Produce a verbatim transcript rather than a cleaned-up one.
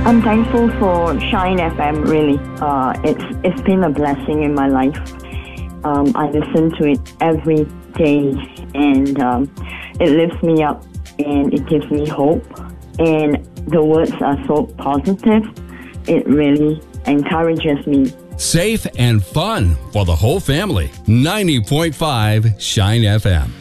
I'm thankful for Shine F M, really. Uh, it's it's been a blessing in my life. Um, I listen to it every day, and um, it lifts me up, and it gives me hope. And the words are so positive. It really encourages me. Safe and fun for the whole family. ninety point five Shine F M.